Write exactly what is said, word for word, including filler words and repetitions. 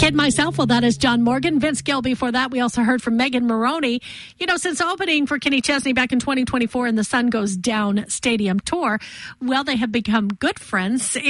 Kid Myself, well, that is John Morgan. Vince Gill before that. We also heard from Megan Maroney. You know, since opening for Kenny Chesney back in twenty twenty-four in the Sun Goes Down Stadium tour, well, they have become good friends.